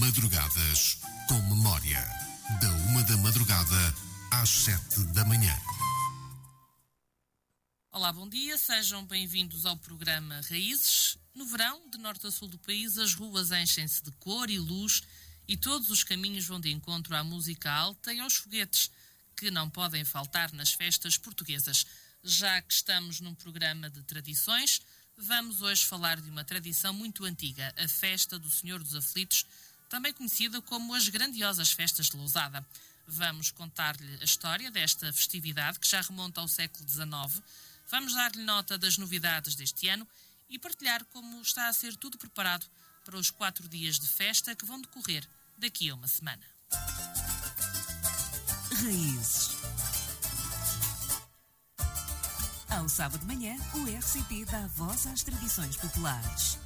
Madrugadas com Memória. Da 1 da madrugada às 7 da manhã. Olá, bom dia, sejam bem-vindos ao programa Raízes. No verão, de norte a sul do país, as ruas enchem-se de cor e luz e todos os caminhos vão de encontro à música alta e aos foguetes, que não podem faltar nas festas portuguesas. Já que estamos num programa de tradições, vamos hoje falar de uma tradição muito antiga, a Festa do Senhor dos Aflitos, também conhecida como as Grandiosas Festas de Lousada. Vamos contar-lhe a história desta festividade, que já remonta ao século XIX. Vamos dar-lhe nota das novidades deste ano e partilhar como está a ser tudo preparado para os 4 dias de festa que vão decorrer daqui a uma semana. Raízes. Ao sábado de manhã, o RCP dá voz às tradições populares.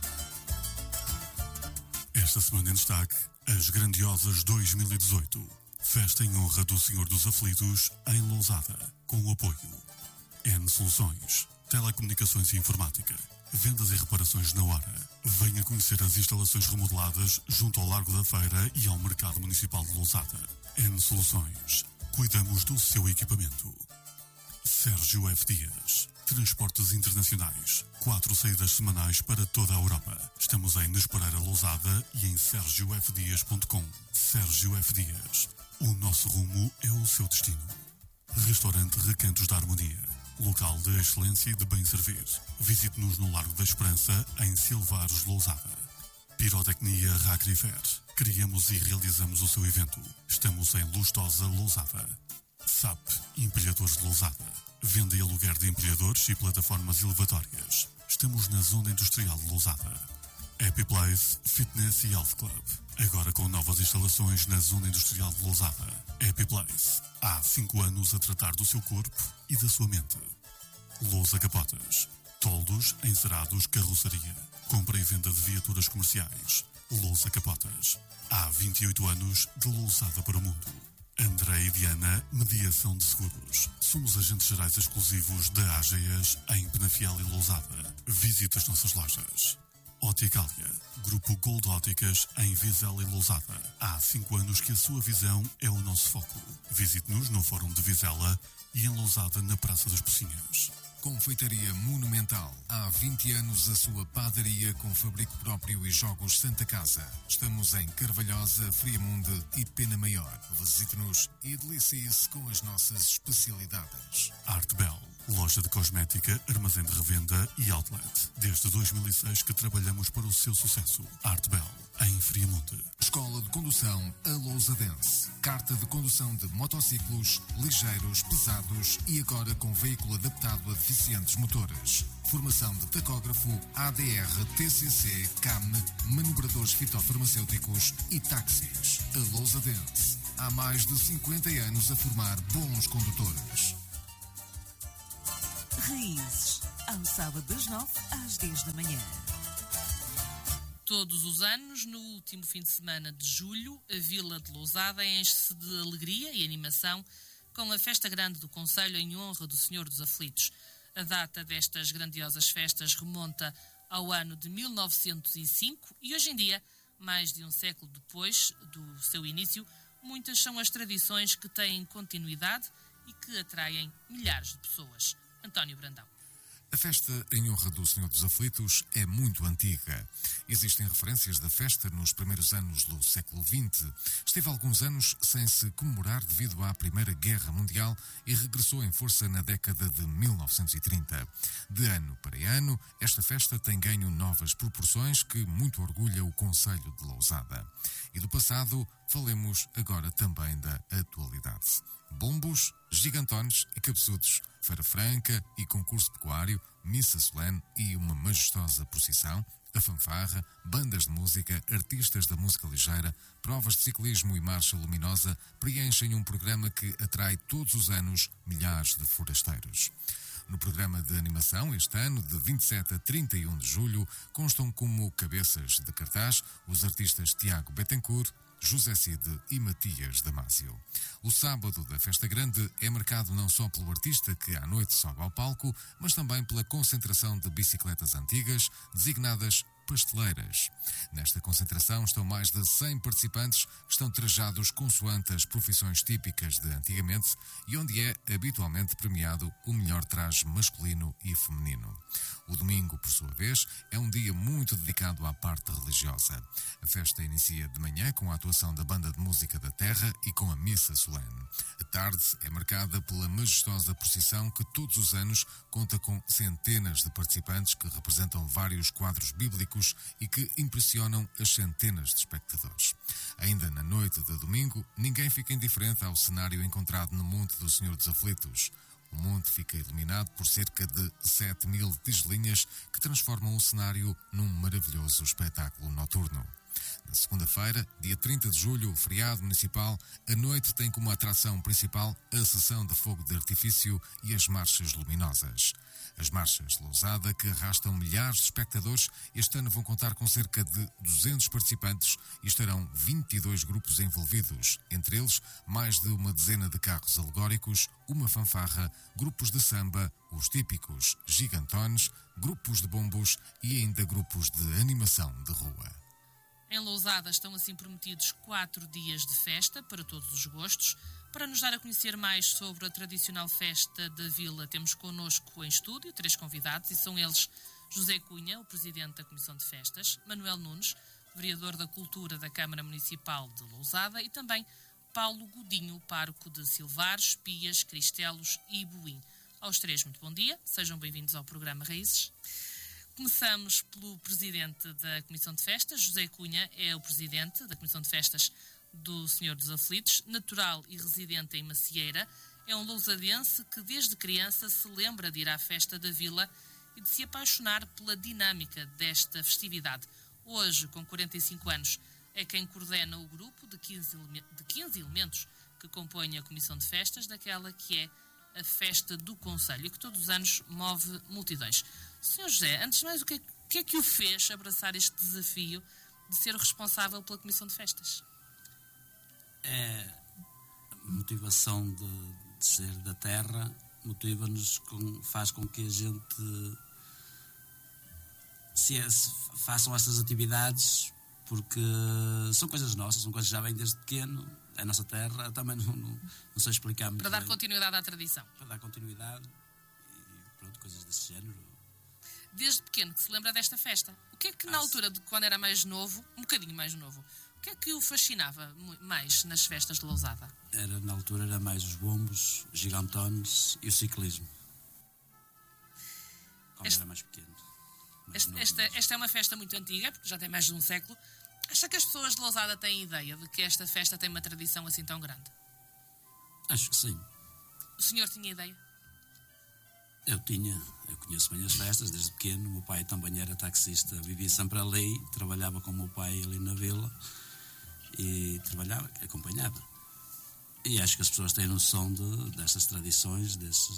Esta semana em destaque, as Grandiosas 2018. Festa em honra do Senhor dos Aflitos em Lousada, com o apoio N Soluções, Telecomunicações e Informática, Vendas e Reparações na hora. Venha conhecer as instalações remodeladas junto ao Largo da Feira e ao Mercado Municipal de Lousada. N Soluções, cuidamos do seu equipamento. Sérgio F. Dias, Transportes Internacionais, 4 saídas semanais para toda a Europa. Estamos em Nespereira Lousada e em sergiofdias.com. Sérgio F. Dias, o nosso rumo é o seu destino. Restaurante Recantos da Harmonia, local de excelência e de bem servir. Visite-nos no Largo da Esperança, em Silvares, Lousada. Pirotecnia Racrifer, criamos e realizamos o seu evento. Estamos em Lustosa, Lousada. SAP, Empilhadores de Lousada. Venda e aluguer de empilhadores e plataformas elevatórias. Estamos na Zona Industrial de Lousada. Happy Place Fitness e Health Club. Agora com novas instalações na Zona Industrial de Lousada. Happy Place. Há 5 anos a tratar do seu corpo e da sua mente. Lousa Capotas. Toldos, encerados, carroçaria. Compra e venda de viaturas comerciais. Lousa Capotas. Há 28 anos de Lousada para o mundo. André e Diana, Mediação de Seguros. Somos agentes gerais exclusivos da AGEAS em Penafiel e Lousada. Visite as nossas lojas. Óticália, Grupo Gold Óticas em Vizela e Lousada. Há 5 anos que a sua visão é o nosso foco. Visite-nos no Fórum de Vizela e em Lousada na Praça das Pocinhas. Confeitaria Monumental. Há 20 anos a sua padaria com fabrico próprio e jogos Santa Casa. Estamos em Carvalhosa, Friamunde e Pena Maior. Visite-nos e delicie-se com as nossas especialidades. Art Bell, loja de cosmética, armazém de revenda e outlet. Desde 2006 que trabalhamos para o seu sucesso. Art Bell, em Friamunde. Escola de Condução A Lousadense. Carta de condução de motociclos, ligeiros, pesados e agora com veículo adaptado a deficientes motores. Formação de tacógrafo, ADR, TCC, CAM, manobradores fitofarmacêuticos e táxis. A Lousadense. Há mais de 50 anos a formar bons condutores. Raízes. Ao sábado das 9 às 10 da manhã. Todos os anos, no último fim de semana de julho, a Vila de Lousada enche-se de alegria e animação com a festa grande do Concelho em honra do Senhor dos Aflitos. A data destas grandiosas festas remonta ao ano de 1905 e hoje em dia, mais de um século depois do seu início, muitas são as tradições que têm continuidade e que atraem milhares de pessoas. António Brandão. A festa em honra do Senhor dos Aflitos é muito antiga. Existem referências da festa nos primeiros anos do século XX. Esteve alguns anos sem se comemorar devido à Primeira Guerra Mundial e regressou em força na década de 1930. De ano para ano, esta festa tem ganho novas proporções que muito orgulha o Concelho de Lousada. E do passado, falemos agora também da atualidade. Bombos, gigantones e cabeçudos, feira franca e concurso pecuário, missa solene e uma majestosa procissão, a fanfarra, bandas de música, artistas da música ligeira, provas de ciclismo e marcha luminosa preenchem um programa que atrai todos os anos milhares de forasteiros. No programa de animação, este ano, de 27 a 31 de julho, constam como cabeças de cartaz os artistas Tiago Bettencourt, José Cid e Matias Damásio. O sábado da Festa Grande é marcado não só pelo artista que à noite sobe ao palco, mas também pela concentração de bicicletas antigas, designadas pasteleiras. Nesta concentração estão mais de 100 participantes que estão trajados consoante as profissões típicas de antigamente e onde é habitualmente premiado o melhor traje masculino e feminino. O domingo, por sua vez, é um dia muito dedicado à parte religiosa. A festa inicia de manhã com a atuação da Banda de Música da Terra e com a missa solene. A tarde é marcada pela majestosa procissão que todos os anos conta com centenas de participantes que representam vários quadros bíblicos e que impressionam as centenas de espectadores. Ainda na noite de domingo, ninguém fica indiferente ao cenário encontrado no Monte do Senhor dos Aflitos. O monte fica iluminado por cerca de 7.000 tigelinhas que transformam o cenário num maravilhoso espetáculo noturno. Na segunda-feira, dia 30 de julho, feriado municipal, a noite tem como atração principal a sessão de fogo de artifício e as marchas luminosas. As marchas de Lousada, que arrastam milhares de espectadores, este ano vão contar com cerca de 200 participantes e estarão 22 grupos envolvidos, entre eles mais de uma dezena de carros alegóricos, uma fanfarra, grupos de samba, os típicos gigantones, grupos de bombos e ainda grupos de animação de rua. Em Lousada estão assim prometidos 4 dias de festa para todos os gostos. Para nos dar a conhecer mais sobre a tradicional festa da Vila, temos connosco em estúdio 3 convidados e são eles José Cunha, o Presidente da Comissão de Festas, Manuel Nunes, Vereador da Cultura da Câmara Municipal de Lousada e também Paulo Godinho, Pároco de Silvares, Pias, Cristelos e Boim. Aos 3, muito bom dia, sejam bem-vindos ao programa Raízes. Começamos pelo Presidente da Comissão de Festas. José Cunha é o Presidente da Comissão de Festas do Senhor dos Aflitos, natural e residente em Macieira. É um lousadense que desde criança se lembra de ir à festa da Vila e de se apaixonar pela dinâmica desta festividade. Hoje, com 45 anos, é quem coordena o grupo de 15 elementos que compõem a Comissão de Festas, daquela que é a Festa do Concelho, e que todos os anos move multidões. Sr. José, antes de mais, o que é que o fez abraçar este desafio de ser o responsável pela Comissão de Festas? A motivação de ser da terra motiva-nos, faz com que a gente façam estas atividades, porque são coisas nossas, são coisas que já vêm desde pequeno, é a nossa terra, também não sei explicar muito para dar bem. Continuidade à tradição. Para dar continuidade e pronto, coisas desse género. Desde pequeno que se lembra desta festa. O que é que na altura de quando era mais novo, um bocadinho mais novo, o que é que o fascinava mais nas festas de Lousada? Na altura era mais os bombos, os gigantones e o ciclismo. Quando era mais pequeno. Esta é uma festa muito antiga, porque já tem mais de um século. Acha que as pessoas de Lousada têm ideia de que esta festa tem uma tradição assim tão grande? Acho que sim. O senhor tinha ideia? Eu conheço bem as festas desde pequeno. O meu pai também era taxista, vivia sempre ali, trabalhava com o meu pai ali na vila e acompanhava. E acho que as pessoas têm noção destas tradições,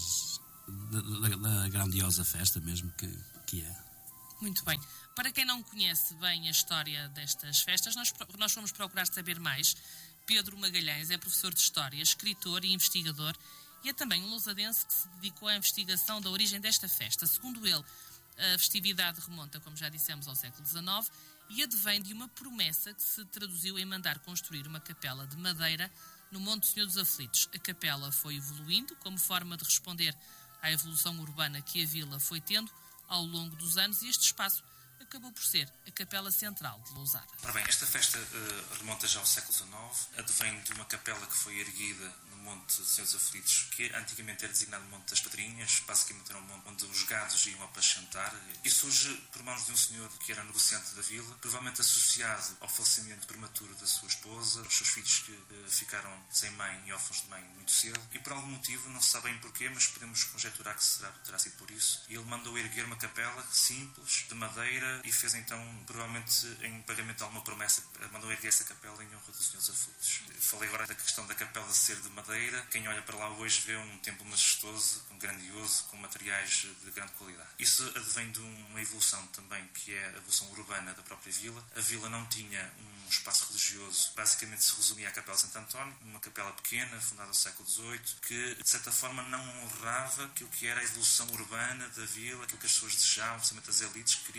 da grandiosa festa mesmo que é. Muito bem. Para quem não conhece bem a história destas festas, nós fomos procurar saber mais. Pedro Magalhães é professor de História, escritor e investigador e é também um lousadense que se dedicou à investigação da origem desta festa. Segundo ele, a festividade remonta, como já dissemos, ao século XIX e advém de uma promessa que se traduziu em mandar construir uma capela de madeira no Monte do Senhor dos Aflitos. A capela foi evoluindo como forma de responder à evolução urbana que a vila foi tendo ao longo dos anos e este espaço acabou por ser a capela central de Lousada. Ora bem, esta festa remonta já ao século XIX, advém de uma capela que foi erguida no Monte dos Senhor dos Aflitos, que antigamente era designado Monte das Padrinhas, basicamente era um monte onde os gados iam apacentar, e surge por mãos de um senhor que era negociante da vila, provavelmente associado ao falecimento prematuro da sua esposa, os seus filhos que ficaram sem mãe e órfãos de mãe muito cedo, e por algum motivo, não se sabe bem porquê, mas podemos conjecturar que terá sido por isso, e ele mandou erguer uma capela simples, de madeira, e fez então, provavelmente em pagamento de alguma promessa, mandou erguer essa capela em honra dos Senhor dos Aflitos. Falei agora da questão da capela ser de madeira. Quem olha para lá hoje vê um templo majestoso, grandioso, com materiais de grande qualidade. Isso advém de uma evolução também, que é a evolução urbana da própria vila. A vila não tinha um espaço religioso, basicamente se resumia à Capela de Santo António, uma capela pequena, fundada no século XVIII, que de certa forma não honrava aquilo que era a evolução urbana da vila, aquilo que as pessoas desejavam, principalmente as elites, que queriam que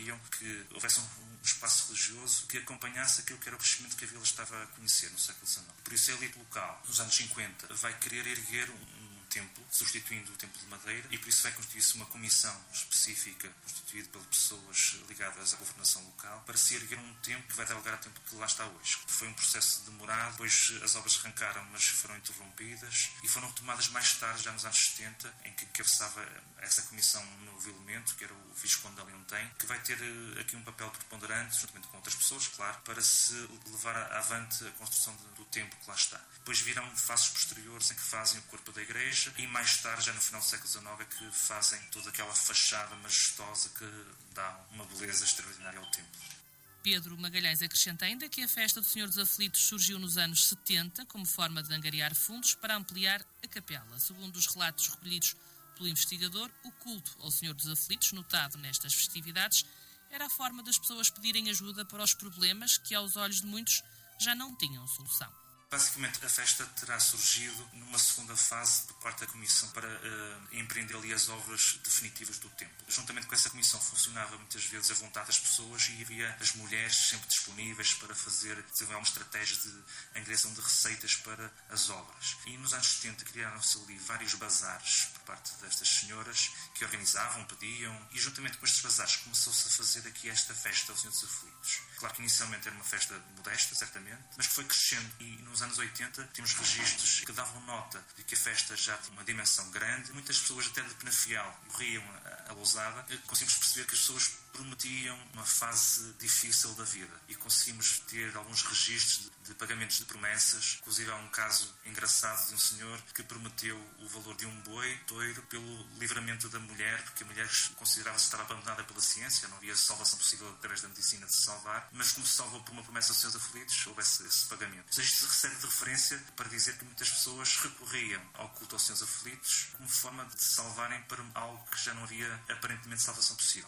que houvesse um espaço religioso que acompanhasse aquilo que era o crescimento que a vila estava a conhecer no século XIX. Por isso a elite local, nos anos 50, vai querer erguer um templo, substituindo o templo de madeira, e por isso vai constituir-se uma comissão específica, constituída por pessoas ligadas à governação local, para se erguer um templo que vai dar lugar ao templo que lá está hoje. Foi um processo demorado, depois as obras arrancaram, mas foram interrompidas, e foram retomadas mais tarde, já nos anos 70, em que cabeçava essa comissão um novo elemento, que era o Visconde de Leontém, que vai ter aqui um papel preponderante, juntamente com outras pessoas, claro, para se levar avante a construção do templo que lá está. Depois virão fases posteriores em que fazem o corpo da igreja, e mais tarde, já no final do século XIX, é que fazem toda aquela fachada majestosa que dá uma beleza extraordinária ao templo. Pedro Magalhães acrescenta ainda que a festa do Senhor dos Aflitos surgiu nos anos 70 como forma de angariar fundos para ampliar a capela. Segundo os relatos recolhidos pelo investigador, o culto ao Senhor dos Aflitos, notado nestas festividades, era a forma das pessoas pedirem ajuda para os problemas que, aos olhos de muitos, já não tinham solução. Basicamente, a festa terá surgido numa segunda fase por parte da Comissão para empreender ali as obras definitivas do templo. Juntamente com essa Comissão funcionava muitas vezes a vontade das pessoas e havia as mulheres sempre disponíveis para desenvolver uma estratégia de angariação de receitas para as obras. E nos anos 70 criaram-se ali vários bazares por parte destas senhoras que organizavam, pediam, e juntamente com estes bazares começou-se a fazer aqui esta festa ao Senhor dos Aflitos. Claro que inicialmente era uma festa modesta, certamente, mas que foi crescendo, e nos anos 80 temos registros que davam nota de que a festa já tinha uma dimensão grande. Muitas pessoas até de Penafiel corriam a Lousada. Conseguimos perceber que as pessoas prometiam uma fase difícil da vida, e conseguimos ter alguns registros de pagamentos de promessas. Inclusive há um caso engraçado de um senhor que prometeu o valor de um boi toiro pelo livramento da mulher, porque a mulher considerava-se estar abandonada pela ciência, não havia salvação possível através da medicina de se salvar, mas como se salvou por uma promessa aos seus aflitos, houvesse esse pagamento. Ou seja, isto serve de referência para dizer que muitas pessoas recorriam ao culto aos seus aflitos como forma de se salvarem para algo que já não havia aparentemente salvação possível.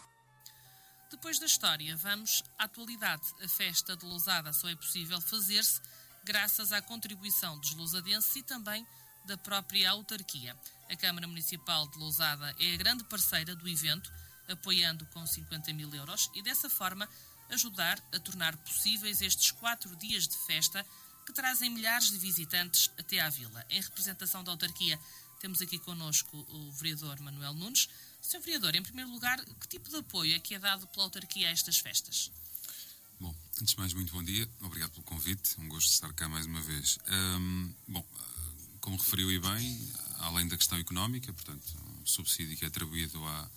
Depois da história, vamos à atualidade. A festa de Lousada só é possível fazer-se graças à contribuição dos lousadenses e também da própria autarquia. A Câmara Municipal de Lousada é a grande parceira do evento, apoiando com 50 mil euros e, dessa forma, ajudar a tornar possíveis estes 4 dias de festa que trazem milhares de visitantes até à vila. Em representação da autarquia, temos aqui connosco o vereador Manuel Nunes. Sr. Vereador, em primeiro lugar, que tipo de apoio é que é dado pela autarquia a estas festas? Bom, antes de mais, muito bom dia. Obrigado pelo convite. Um gosto de estar cá mais uma vez. Como referiu e bem, além da questão económica, portanto, um subsídio que é atribuído à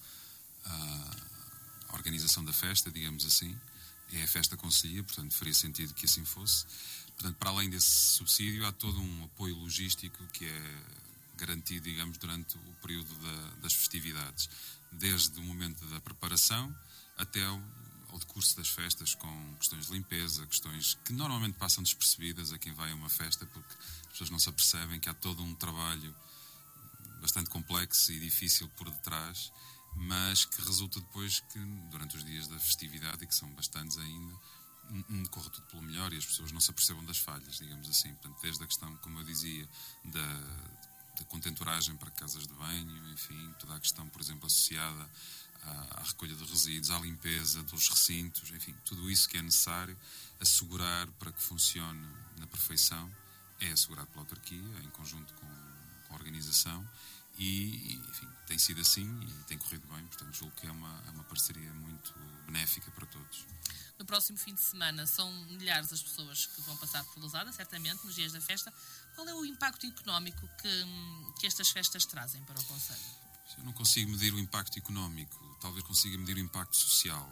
organização da festa, digamos assim, é a festa concelhia, portanto, faria sentido que assim fosse. Portanto, para além desse subsídio, há todo um apoio logístico que é garantido, digamos, durante o período das festividades, desde o momento da preparação até ao decurso das festas, com questões de limpeza, questões que normalmente passam despercebidas a quem vai a uma festa, porque as pessoas não se apercebem que há todo um trabalho bastante complexo e difícil por detrás, mas que resulta depois que, durante os dias da festividade, e que são bastantes ainda, corre tudo pelo melhor e as pessoas não se apercebam das falhas, digamos assim. Portanto, desde a questão, como eu dizia, da contentoragem para casas de banho, enfim, toda a questão, por exemplo, associada à recolha de resíduos, à limpeza dos recintos, enfim, tudo isso que é necessário assegurar para que funcione na perfeição é assegurado pela autarquia, em conjunto com a organização, e enfim, tem sido assim e tem corrido bem, portanto julgo que é uma parceria muito benéfica para todos. No próximo fim de semana são milhares as pessoas que vão passar por Lousada, certamente, nos dias da festa. Qual é o impacto económico que estas festas trazem para o concelho? Eu não consigo medir o impacto económico, talvez consiga medir o impacto social,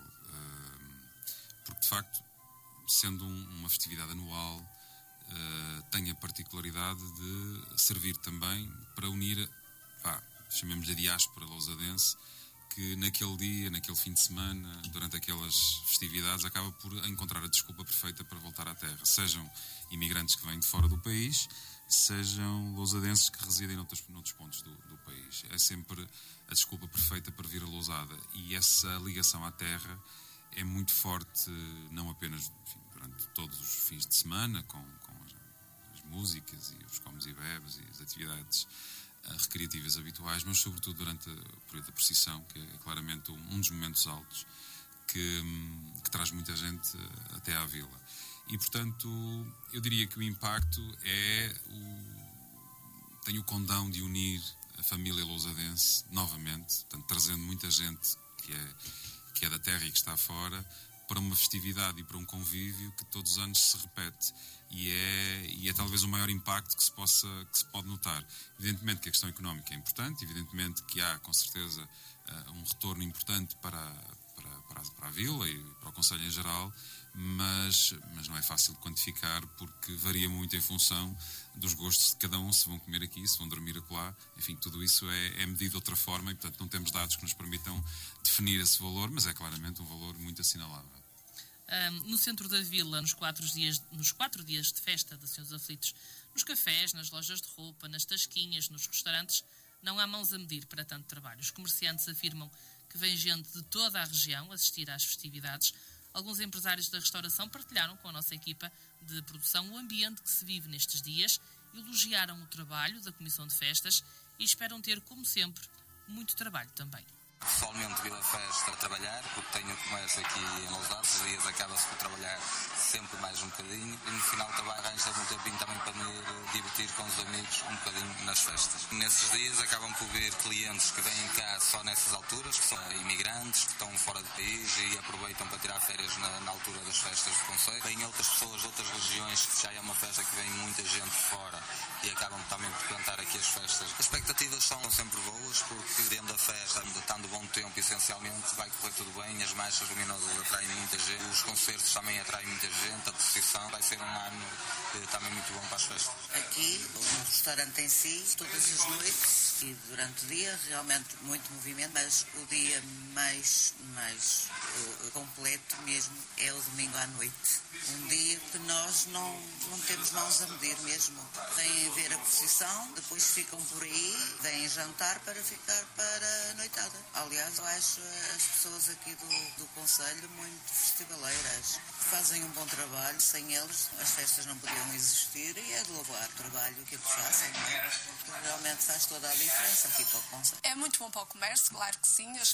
porque de facto, sendo uma festividade anual, tem a particularidade de servir também para unir, chamemos-lhe a diáspora lousadense, que naquele dia, naquele fim de semana, durante aquelas festividades, acaba por encontrar a desculpa perfeita para voltar à terra. Sejam imigrantes que vêm de fora do país, sejam lousadenses que residem noutros pontos do país. É sempre a desculpa perfeita para vir a Lousada. E essa ligação à terra é muito forte, não apenas, enfim, durante todos os fins de semana, com as músicas e os comes e bebes e as atividades recreativas habituais, mas sobretudo durante o período da procissão, que é claramente um dos momentos altos, que traz muita gente até à vila. E, portanto, eu diria que o impacto tem o condão de unir a família lousadense novamente, portanto, trazendo muita gente que é da terra e que está fora, para uma festividade e para um convívio que todos os anos se repete. E é talvez o maior impacto que se pode notar. Evidentemente que a questão económica é importante, evidentemente que há, com certeza, um retorno importante para a vila e para o concelho em geral, mas não é fácil de quantificar, porque varia muito em função dos gostos de cada um, se vão comer aqui, se vão dormir acolá. Enfim, tudo isso é medido de outra forma e, portanto, não temos dados que nos permitam definir esse valor, mas é claramente um valor muito assinalável. No centro da vila, nos 4 dias de festa da Senhor dos Aflitos, nos cafés, nas lojas de roupa, nas tasquinhas, nos restaurantes, não há mãos a medir para tanto trabalho. Os comerciantes afirmam que vem gente de toda a região assistir às festividades. Alguns empresários da restauração partilharam com a nossa equipa de produção o ambiente que se vive nestes dias, elogiaram o trabalho da Comissão de Festas e esperam ter, como sempre, muito trabalho também. Pessoalmente vim à festa a trabalhar, porque tenho comércio aqui em Lousada. Os dias acaba-se por trabalhar sempre mais um bocadinho e no final do trabalho arranjo-me um tempinho também para me divertir com os amigos um bocadinho nas festas. Nesses dias acabam por vir clientes que vêm cá só nessas alturas, que são imigrantes, que estão fora do país e aproveitam para tirar férias na altura das festas do concelho. Vêm outras pessoas de outras regiões, que já é uma festa que vem muita gente de fora e acabam também por cantar aqui as festas. As expectativas são sempre boas, porque dentro da festa, estando bom tempo, essencialmente, vai correr tudo bem, as marchas luminosas atraem muita gente, os concertos também atraem muita gente, a procissão vai ser um ano também muito bom para as festas. Aqui, no restaurante em si, todas as noites e durante o dia, realmente muito movimento, mas o dia mais completo mesmo é o domingo à noite. Um dia que nós não temos mãos a medir mesmo. Vêm ver a procissão, depois ficam por aí, vêm jantar para ficar para a noitada. Aliás, eu acho as pessoas aqui do concelho muito festivaleiras. Fazem um bom trabalho, sem eles as festas não podiam existir e é de louvar o trabalho que eles fazem. Realmente faz toda a diferença aqui para o concelho. É muito bom para o comércio, claro que sim. As